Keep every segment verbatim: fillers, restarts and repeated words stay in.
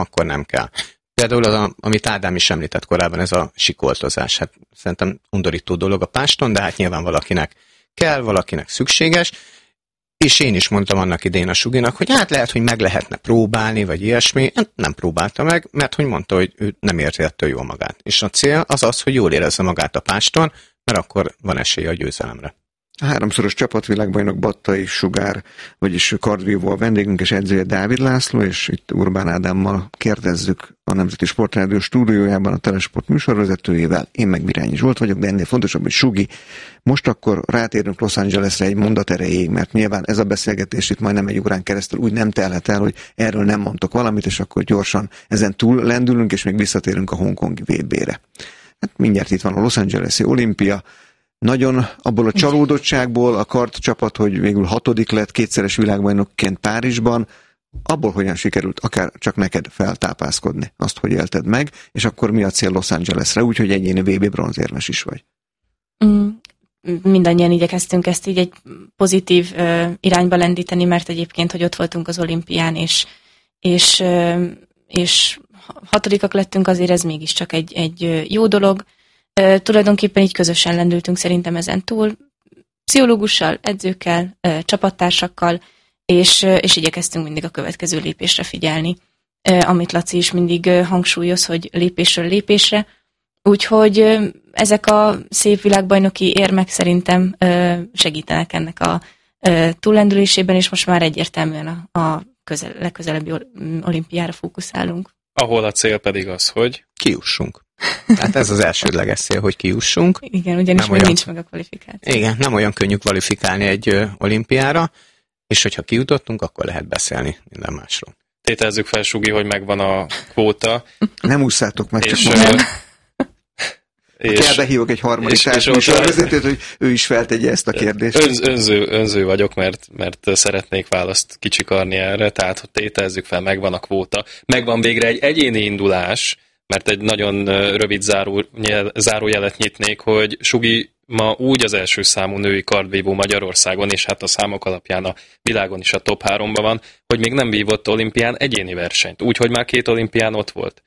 akkor nem kell. Például az, a, amit Ádám is említett korábban, ez a sikoltozás. Hát szerintem undorító dolog a páston, de hát nyilván valakinek kell, valakinek szükséges. És én is mondtam annak idején a Suginak, hogy hát lehet, hogy meg lehetne próbálni, vagy ilyesmi. Nem próbálta meg, mert hogy mondta, hogy ő nem érzi ettől jól magát. És a cél az az, hogy jól érezze magát a páston, mert akkor van esélye a győzelemre. A háromszoros csapatvilágbajnok Battai Sugár, vagyis kardvívó a vendégünk és edzője Dávid László, és itt Urbán Ádámmal kérdezzük a Nemzeti Sportrádió stúdiójában a Telesport műsorvezetőjével. Én meg Mirányi Zsolt vagyok, de ennél fontosabb, hogy Sugi. Most akkor rátérünk Los Angelesre egy mondat erejéig, mert nyilván ez a beszélgetés itt majdnem egy órán keresztül úgy nem telhet el, hogy erről nem mondtok valamit, és akkor gyorsan ezen túl lendülünk, és még visszatérünk a hongkongi vé bé-re. Hát mindjárt itt van a Los Angeles-i olimpia. Nagyon abból a csalódottságból a kardcsapat, hogy végül hatodik lett kétszeres világbajnokként Párizsban, abból hogyan sikerült akár csak neked feltápászkodni, azt, hogy élted meg, és akkor mi a cél Los Angelesre, úgyhogy egyéni vé bé bronzérmes is vagy. Mm, mindannyian igyekeztünk ezt így egy pozitív uh, irányba lendíteni, mert egyébként, hogy ott voltunk az olimpián, és, és, uh, és hatodikak lettünk, azért ez mégiscsak egy, egy jó dolog. Uh, tulajdonképpen így közösen lendültünk szerintem ezen túl, pszichológussal, edzőkkel, uh, csapattársakkal, és, uh, és igyekeztünk mindig a következő lépésre figyelni, uh, amit Laci is mindig uh, hangsúlyoz, hogy lépésről lépésre. Úgyhogy uh, ezek a szép világbajnoki érmek szerintem uh, segítenek ennek a uh, túllendülésében, és most már egyértelműen a, a közel, legközelebbi olimpiára fókuszálunk. Ahol a cél pedig az, hogy kiussunk. Tehát ez az elsődleges cél, hogy kiussunk. Igen, ugyanis még nincs meg a kvalifikáció. Igen, nem olyan könnyű kvalifikálni egy ö, olimpiára, és hogyha kijutottunk, akkor lehet beszélni minden másról. Tételezzük fel, Sugi, hogy megvan a kvóta. Nem ússzátok meg, és, csak mondom. És, kell behívok egy harmadik társadalomvezetőt, hogy ő is feltegye ezt a kérdést. Önz, önző, önző vagyok, mert, mert szeretnék választ kicsikarni erre, tehát hogy tételezzük fel, megvan a kvóta. Megvan végre egy egyéni indulás, mert egy nagyon rövid záró, zárójelet nyitnék, hogy Sugi ma úgy az első számú női kardvívó Magyarországon, és hát a számok alapján a világon is a top háromban van, hogy még nem vívott olimpián egyéni versenyt. Úgyhogy már két olimpián ott volt.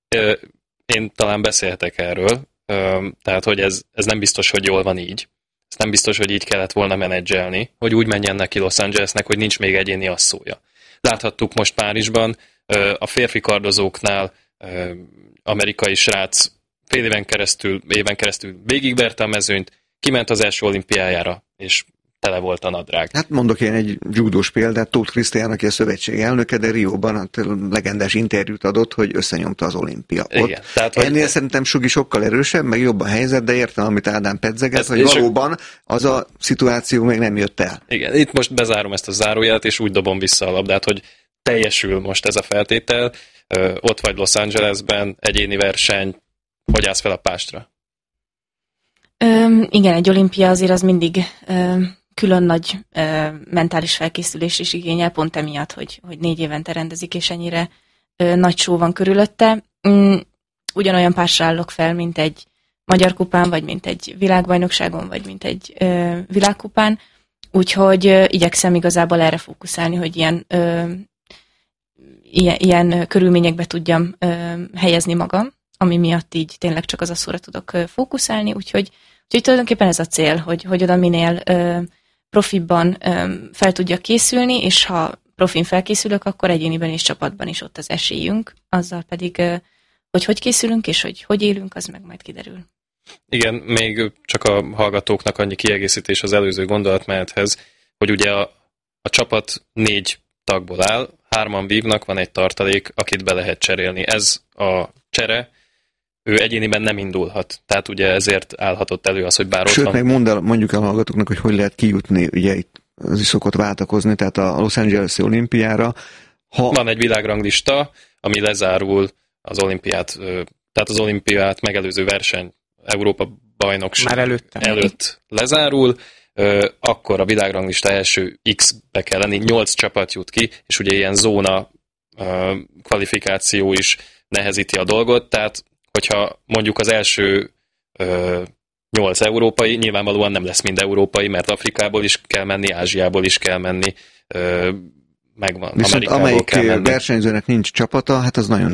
Én talán beszélhetek erről, tehát hogy ez, ez nem biztos, hogy jól van így. Ez nem biztos, hogy így kellett volna menedzselni, hogy úgy menjen neki Los Angelesnek, hogy nincs még egyéni asszója. Láthattuk most Párizsban, a férfi kardozóknál amerikai srác fél éven keresztül, éven keresztül végigverte a mezőnyt, kiment az első olimpiájára, és tele volt a nadrág. Hát mondok én egy judós példát, Tóth Krisztián, aki a szövetség elnöke, de Rióban hát legendás interjút adott, hogy összenyomta az olimpia. Igen, tehát, ennél hogy... szerintem Sugi sokkal erősebb, meg jobb a helyzet, de értem, amit Ádám pedzeget, ez, hogy valóban az a szituáció még nem jött el. Igen, itt most bezárom ezt a zárójelet, és úgy dobom vissza a labdát, hogy teljesül most ez a feltétel, Ö, ott vagy Los Angelesben, egyéni verseny, hogy állsz fel a pástra? Ö, igen, egy olimpia azért az mindig ö, külön nagy ö, mentális felkészülés is igényel, pont emiatt, hogy, hogy négy évente rendezik, és ennyire ö, nagy show van körülötte. Mm, ugyanolyan pásra állok fel, mint egy magyar kupán, vagy mint egy világbajnokságon, vagy mint egy ö, világkupán, úgyhogy ö, igyekszem igazából erre fókuszálni, hogy ilyen ö, Ilyen, ilyen körülményekbe tudjam ö, helyezni magam, ami miatt így tényleg csak az asszóra tudok ö, fókuszálni, úgyhogy, úgyhogy tulajdonképpen ez a cél, hogy, hogy oda minél ö, profibban ö, fel tudjak készülni, és ha profin felkészülök, akkor egyéniben és csapatban is ott az esélyünk, azzal pedig, ö, hogy hogy készülünk, és hogy hogy élünk, az meg majd kiderül. Igen, még csak a hallgatóknak annyi kiegészítés az előző gondolatmenethez, hogy ugye a, a csapat négy tagból áll, hárman vívnak, van egy tartalék, akit be lehet cserélni. Ez a csere, ő egyéniben nem indulhat. Tehát ugye ezért állhatott elő az, hogy bár Sőt, ott van... meg mondd el, mondjuk el a hallgatóknak, hogy hogy lehet kijutni, ugye itt az is szokott váltakozni, tehát a Los Angeles-i olimpiára. Ha... Van egy világranglista, ami lezárul az olimpiát, tehát az olimpiát megelőző verseny Európa bajnokság előtt. előtt lezárul, akkor a világranglista első X-be kell lenni, nyolc csapat jut ki, és ugye ilyen zóna kvalifikáció is nehezíti a dolgot, tehát hogyha mondjuk az első nyolc európai, nyilvánvalóan nem lesz mind európai, mert Afrikából is kell menni, Ázsiából is kell menni, megvan. Viszont Amerikából amelyik kell menni. versenyzőnek nincs csapata, hát az nagyon